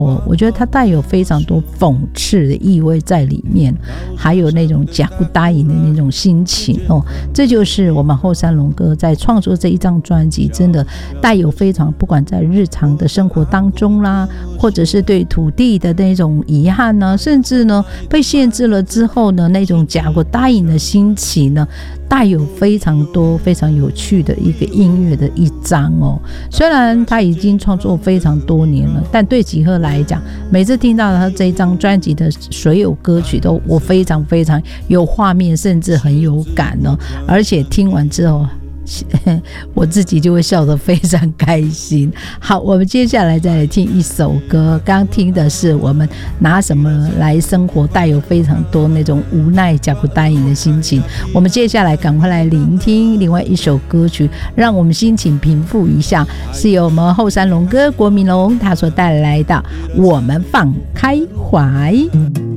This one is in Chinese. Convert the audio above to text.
我觉得它带有非常多讽刺的意味在里面，还有那种假不答应的那种心情这就是我们后山龙哥在创作这一张专辑，真的带有非常不管在日常的生活当中啦，或者是对土地的那种遗憾呢，甚至呢被限制了之后呢，那种假不答应的心情呢，带有非常多非常有趣的一个音乐的一张虽然他已经创作非常多年了，但对吉赫来讲，每次听到他这一张专辑的所有歌曲都我非常非常有画面，甚至很有感而且听完之后我自己就会笑得非常开心。好，我们接下来再来听一首歌，刚听的是我们拿什么来生活，带有非常多那种无奈假不答应的心情。我们接下来赶快来聆听另外一首歌曲，让我们心情平复一下，是由我们后山龙哥郭明龙他所带来的《我们放开怀》。